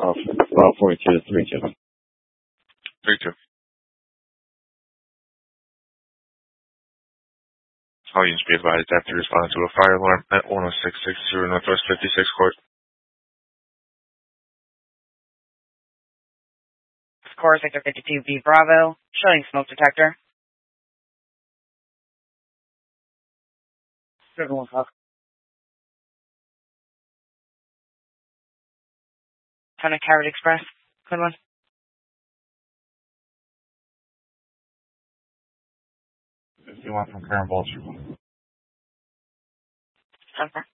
File 42 to 32. 32. All units be advised after responding to a fire alarm at 10660 Northwest 56 Court. Score Sector 52B Bravo, showing smoke detector. 7 o'clock. Ton of Carrot Express. Good one. If you want from Karen Bolger. Okay.